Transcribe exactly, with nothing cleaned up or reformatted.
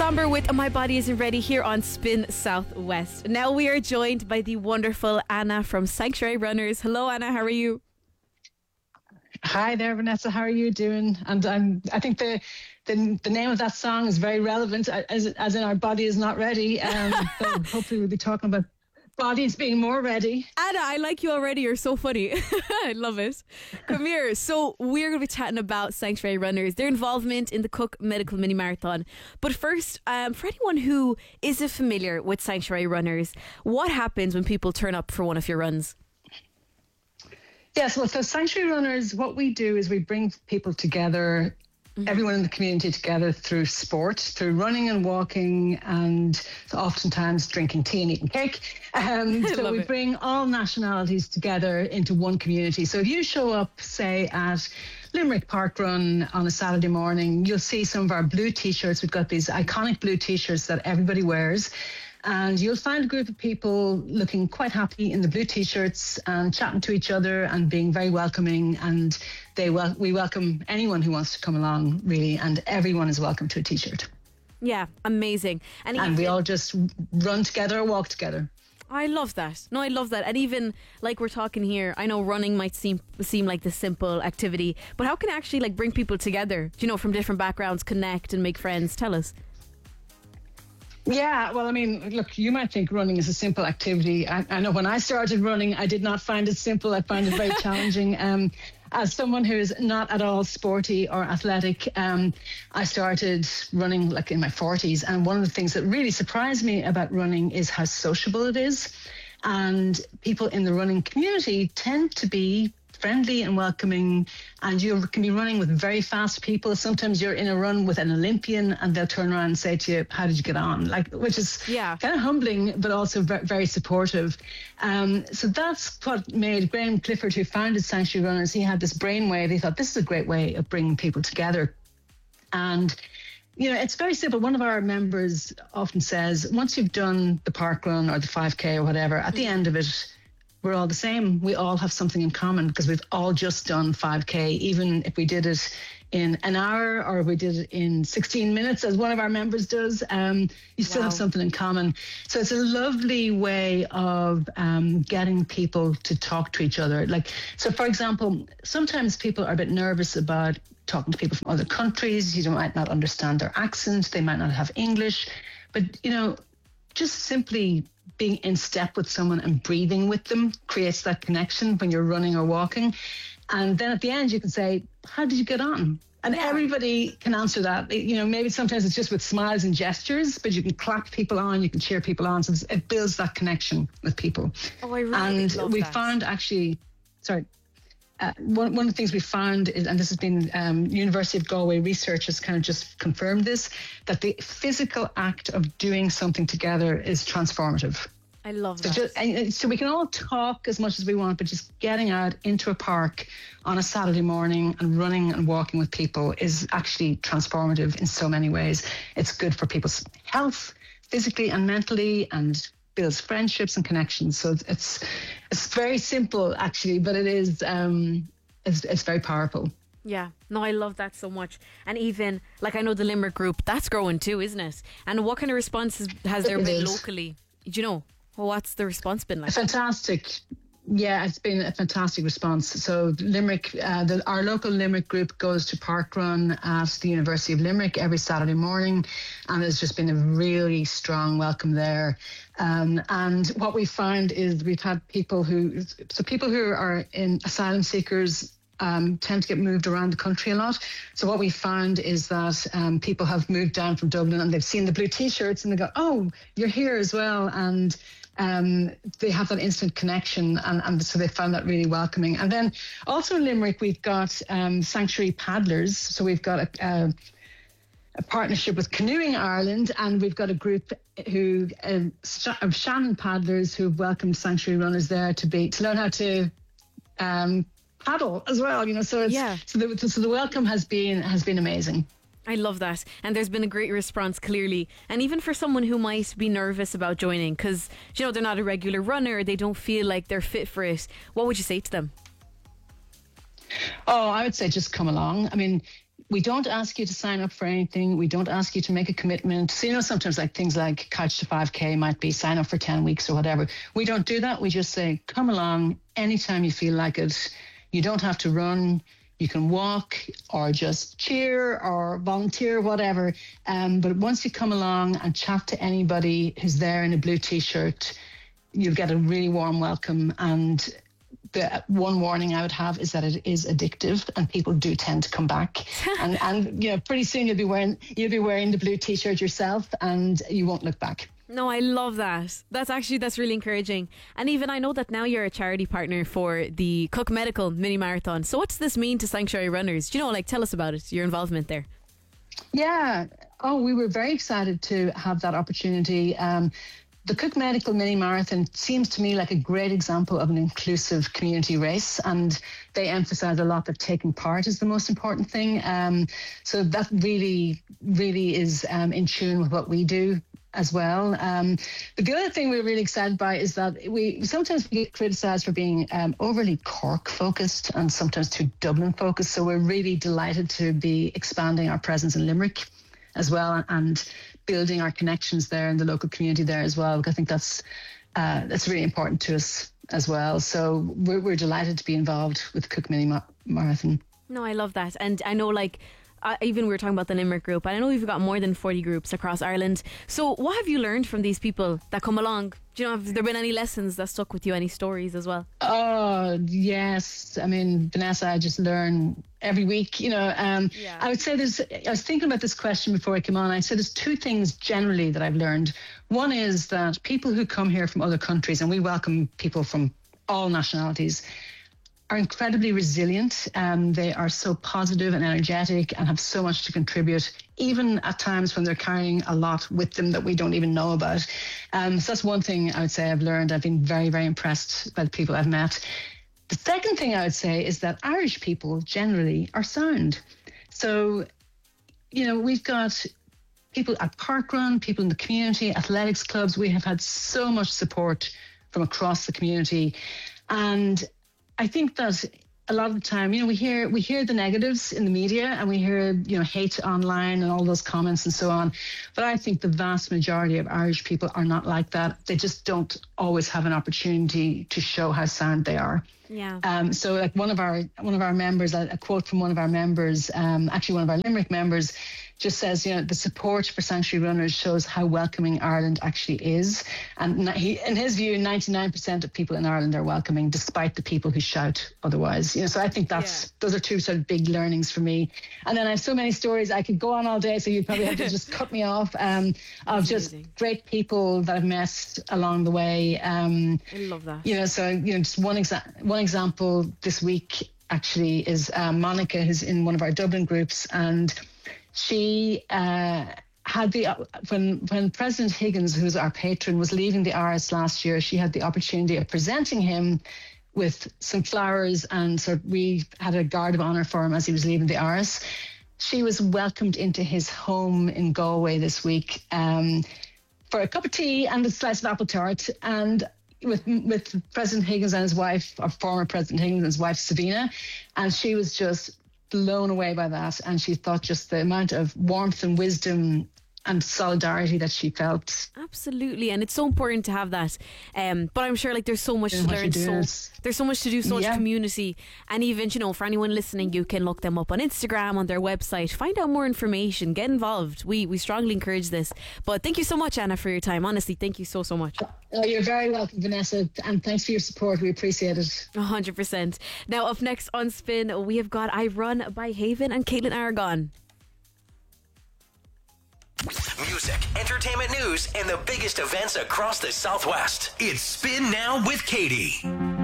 Somber with My Body Isn't Ready here on Spin Southwest. Now we are joined by the wonderful Anna from Sanctuary Runners. Hello, Anna. How are you? Hi there, Vanessa. How are you doing? And I'm. I think the the, the name of that song is very relevant, as as in our body is not ready. Um, so hopefully we'll be talking about bodies being more ready. Anna, I like you already. You're so funny. I love it. Come here. So we're going to be chatting about Sanctuary Runners, their involvement in the Cook Medical Mini Marathon. But first, um, for anyone who isn't familiar with Sanctuary Runners, what happens when people turn up for one of your runs? Yes, well, so Sanctuary Runners, what we do is we bring people together, mm-hmm. everyone in the community together through sport, through running and walking, and oftentimes drinking tea and eating cake. Um, so we it. bring all nationalities together into one community. So if you show up, say, at Limerick Park Run on a Saturday morning, you'll see some of our blue T-shirts. We've got these iconic blue T-shirts that everybody wears. And you'll find a group of people looking quite happy in the blue T-shirts and chatting to each other and being very welcoming. And they wel- we welcome anyone who wants to come along, really. And everyone is welcome to a T-shirt. Yeah, amazing. And, and we all just run together or walk together. I love that. No, I love that. And even like we're talking here, I know running might seem seem like the simple activity, but how can it actually like bring people together, you know, from different backgrounds, connect and make friends? Tell us. Yeah, well, I mean, look, you might think running is a simple activity. I, I know when I started running, I did not find it simple. I find it very challenging. Um, as someone who is not at all sporty or athletic, um, I started running like in my forties. And one of the things that really surprised me about running is how sociable it is. And people in the running community tend to be friendly and welcoming, and you can be running with very fast people. Sometimes you're in a run with an Olympian and they'll turn around and say to you, how did you get on? Like, which is yeah. kind of humbling, but also very, very supportive. Um, so that's what made Graham Clifford, who founded Sanctuary Runners, he had this brainwave. He thought this is a great way of bringing people together. And you know, it's very simple. One of our members often says, once you've done the park run or the five K or whatever, at the end of it, we're all the same. We all have something in common because we've all just done five K, even if we did it in an hour or we did it in sixteen minutes, as one of our members does. Um, you still wow. have something in common. So it's a lovely way of um, getting people to talk to each other. Like, so for example, sometimes people are a bit nervous about talking to people from other countries. You might not understand their accent. They might not have English. But, you know, just simply being in step with someone and breathing with them creates that connection when you're running or walking. And then at the end, you can say, how did you get on? And yeah. everybody can answer that. You know, maybe sometimes it's just with smiles and gestures, but you can clap people on, you can cheer people on. So it builds that connection with people. Oh, I really and love we that. found actually, sorry, Uh, one, one of the things we found is, and this has been um, University of Galway research has kind of just confirmed this, that the physical act of doing something together is transformative. I love so that. Just, and so we can all talk as much as we want, but just getting out into a park on a Saturday morning and running and walking with people is actually transformative in so many ways. It's good for people's health, physically and mentally, and builds friendships and connections. So it's it's, it's very simple actually, but it is um it's, it's very powerful. Yeah, no, I love that so much. And even like I know the Limerick group, that's growing too, isn't it? And what kind of responses has there it been is. locally? Do you know? Well, what's the response been like? Fantastic. Yeah, it's been a fantastic response. So Limerick, uh, the, our local Limerick group goes to park run at the University of Limerick every Saturday morning, and there's just been a really strong welcome there. Um, and what we found is we've had people who, so people who are in asylum seekers um, tend to get moved around the country a lot. So what we found is that um, people have moved down from Dublin and they've seen the blue T-shirts and they go, oh, you're here as well. And Um, they have that instant connection, and, and so they found that really welcoming. And then also in Limerick, we've got um, Sanctuary Paddlers. So we've got a, a, a partnership with Canoeing Ireland, and we've got a group who uh, of Shannon paddlers who've welcomed Sanctuary Runners there to be to learn how to um, paddle as well. You know, so it's yeah. so the so the welcome has been has been amazing. I love that. And there's been a great response, clearly. And even for someone who might be nervous about joining because, you know, they're not a regular runner, they don't feel like they're fit for it, what would you say to them? Oh, I would say just come along. I mean, we don't ask you to sign up for anything. We don't ask you to make a commitment. So, you know, sometimes like things like Couch to five K might be sign up for ten weeks or whatever. We don't do that. We just say, come along anytime you feel like it. You don't have to run. You can walk or just cheer or volunteer, whatever. Um, but once you come along and chat to anybody who's there in a blue T-shirt, you'll get a really warm welcome. And the one warning I would have is that it is addictive, and people do tend to come back. and and you know, pretty soon you'll be wearing you'll be wearing the blue T-shirt yourself, and you won't look back. No, I love that. That's actually, that's really encouraging. And even I know that now you're a charity partner for the Cook Medical Mini Marathon. So what's this mean to Sanctuary Runners? Do you know, like, tell us about it, your involvement there. Yeah. Oh, we were very excited to have that opportunity. Um, the Cook Medical Mini Marathon seems to me like a great example of an inclusive community race, and they emphasize a lot that taking part is the most important thing. Um, so that really, really is um, in tune with what we do as well. Um, but the other thing we're really excited by is that we sometimes we get criticised for being um, overly Cork focused and sometimes too Dublin focused. So we're really delighted to be expanding our presence in Limerick as well, and building our connections there in the local community there as well, because I think that's uh, that's really important to us as well. So we're, we're delighted to be involved with Cook Mini Ma- Marathon. No, I love that. And I know, like, Uh, even we were talking about the Limerick group, and I know we've got more than forty groups across Ireland. So what have you learned from these people that come along? Do you know, have there been any lessons that stuck with you, any stories as well? Oh, yes. I mean, Vanessa, I just learn every week, you know. Um, Yeah. I would say there's, I was thinking about this question before I came on. I said there's two things generally that I've learned. One is that people who come here from other countries, and we welcome people from all nationalities, are incredibly resilient. Um, they are so positive and energetic and have so much to contribute, even at times when they're carrying a lot with them that we don't even know about. Um, so that's one thing I would say I've learned. I've been very, very impressed by the people I've met. The second thing I would say is that Irish people generally are sound. So, you know, we've got people at Parkrun, people in the community, athletics clubs. We have had so much support from across the community. And I think that a lot of the time, you know, we hear we hear the negatives in the media, and we hear, you know, hate online and all those comments and so on. But I think the vast majority of Irish people are not like that. They just don't always have an opportunity to show how sound they are. Yeah. Um, so like one of our one of our members, a, a quote from one of our members, um, actually one of our Limerick members, just says, you know, the support for Sanctuary Runners shows how welcoming Ireland actually is. And he, in his view, ninety-nine percent of people in Ireland are welcoming, despite the people who shout otherwise. You know, so I think that's yeah. those are two sort of big learnings for me. And then I have so many stories. I could go on all day, so you'd probably have to just cut me off. Um, of just amazing. Great people that I've met along the way. Um, I love that. You know, so you know, just one exa- one example this week actually is uh, Monica, who's in one of our Dublin groups, and she uh, had the when when President Higgins, who's our patron, was leaving the R S last year. She had the opportunity of presenting him with some flowers, and so we had a guard of honour for him as he was leaving the R S. She was welcomed into his home in Galway this week um, for a cup of tea and a slice of apple tart, and with with President Higgins and his wife, or former President Higgins and his wife Sabina, and she was just blown away by that, and she thought just the amount of warmth and wisdom and solidarity that she felt. Absolutely, and it's so important to have that. Um, but I'm sure, like, there's so much yeah, to learn. So there's so much to do, so much yeah. community, and even, you know, for anyone listening, you can look them up on Instagram, on their website, find out more information, get involved. We we strongly encourage this. But thank you so much, Anna, for your time. Honestly, thank you so so much. Oh, you're very welcome, Vanessa, and thanks for your support. We appreciate it. one hundred percent. Now, up next on Spin, we have got I Run by Haven and Caitlin Aragon. Music, entertainment news, and the biggest events across the Southwest. It's Spin Now with Katie.